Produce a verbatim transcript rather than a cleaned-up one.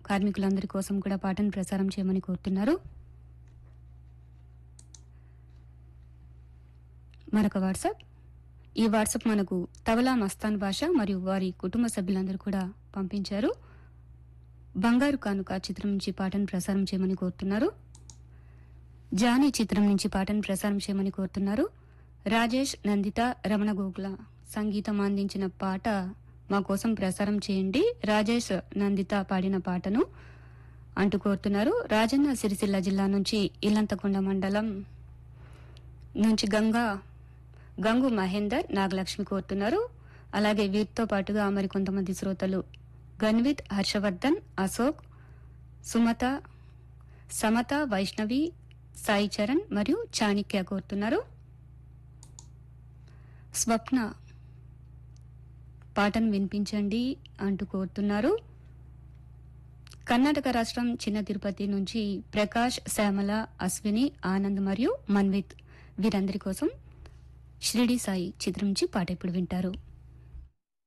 కార్మికులందరి కోసం కూడా పాటను ప్రసారం చేయమని కోరుతున్నారు. మరొక వాట్సాప్. ఈ వాట్సాప్ మనకు తబలా మస్తాన్ భాష మరియు వారి కుటుంబ సభ్యులందరూ కూడా పంపించారు. బంగారు కానుక చిత్రం నుంచి పాటను ప్రసారం చేయమని కోరుతున్నారు. జానీ చిత్రం నుంచి పాటను ప్రసారం చేయమని కోరుతున్నారు. రాజేష్, నందిత, రమణ గోకుల సంగీతం అందించిన పాట మా కోసం ప్రసారం చేయండి, రాజేష్, నందిత పాడిన పాటను అంటూ కోరుతున్నారు. రాజన్న సిరిసిల్ల జిల్లా నుంచి ఇల్లంతకొండ మండలం నుంచి గంగా గంగు మహేందర్, నాగలక్ష్మి కోరుతున్నారు. అలాగే వీరితో పాటుగా మరికొంతమంది శ్రోతలు గన్విత్, హర్షవర్ధన్, అశోక్, సుమత, సమత, వైష్ణవి, సాయి చరణ్ మరియు చాణిక్య కోరుతున్నారు. స్వప్న పాటను వినిపించండి అంటూ కోరుతున్నారు. కర్ణాటక రాష్ట్రం చిన్న తిరుపతి నుంచి ప్రకాష్, శ్యామల, అశ్విని, ఆనంద్ మరియు మన్విత్ వీరందరి కోసం షిరిడి సాయి చిత్రం నుంచి పాట ఇప్పుడు వింటారు.